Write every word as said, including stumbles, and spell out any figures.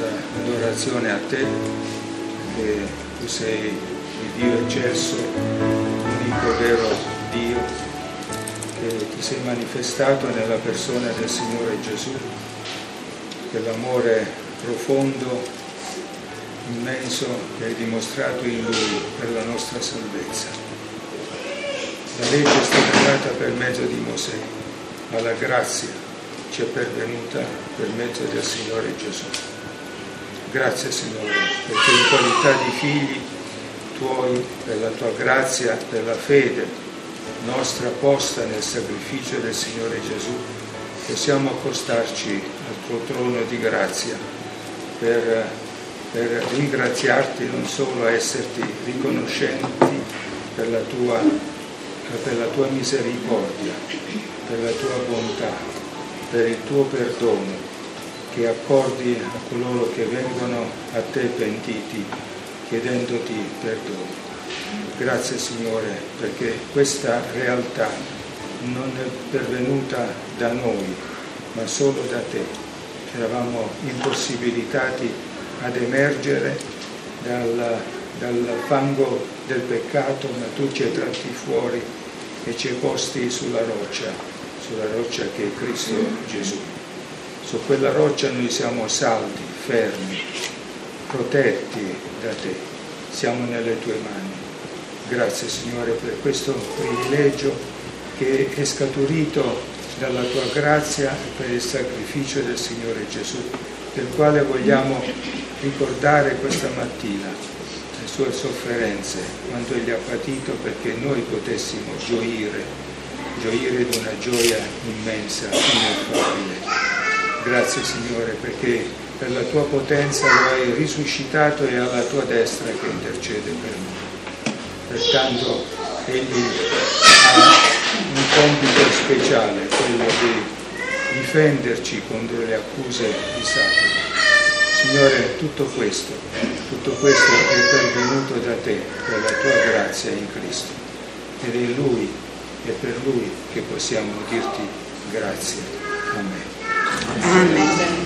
nostra adorazione a te, che tu sei il Dio eccelso, l'unico vero Dio, che ti sei manifestato nella persona del Signore Gesù, quell'amore profondo, immenso che hai dimostrato in Lui per la nostra salvezza. La legge è stata data per mezzo di Mosè, ma la grazia ci è pervenuta per mezzo del Signore Gesù. Grazie Signore, perché in qualità di figli Tuoi, per la Tua grazia, per la fede nostra posta nel sacrificio del Signore Gesù, possiamo accostarci al Tuo trono di grazia per, per ringraziarti, non solo esserti riconoscenti per la Tua, per la Tua misericordia, per la Tua bontà, per il Tuo perdono che accordi a coloro che vengono a Te pentiti, chiedendoti perdono. Grazie Signore, perché questa realtà non è pervenuta da noi, ma solo da Te. Eravamo impossibilitati ad emergere dal, dal fango del peccato, ma Tu ci hai tratti fuori e ci hai posti sulla roccia, sulla roccia che è Cristo Gesù. Su quella roccia noi siamo saldi, fermi, protetti da Te, siamo nelle Tue mani. Grazie Signore per questo privilegio che è scaturito dalla Tua grazia e per il sacrificio del Signore Gesù, del quale vogliamo ricordare questa mattina le Sue sofferenze, quanto Egli ha patito perché noi potessimo gioire, gioire di una gioia immensa, ineffabile. Grazie Signore, perché per la Tua potenza lo hai risuscitato e alla Tua destra che intercede per noi. Pertanto Egli ha un compito speciale, quello di difenderci contro le accuse di Satana. Signore, tutto questo, tutto questo è pervenuto da Te, per la Tua grazia in Cristo. Ed è in Lui, è per Lui che possiamo dirti grazie. Amen. Amen.